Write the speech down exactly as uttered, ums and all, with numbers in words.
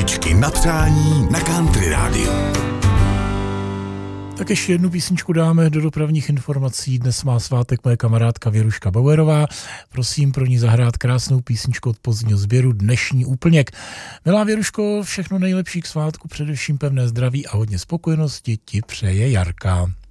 Písničky na přání na Country Rádiu. Tak ještě jednu písničku dáme do dopravních informací. Dnes má svátek moje kamarádka Věruška Bauerová. Prosím pro ní zahrát krásnou písničku od pozdního sběru Dnešní úplněk. Milá Věruško, všechno nejlepší k svátku, především pevné zdraví a hodně spokojenosti ti přeje Jarka.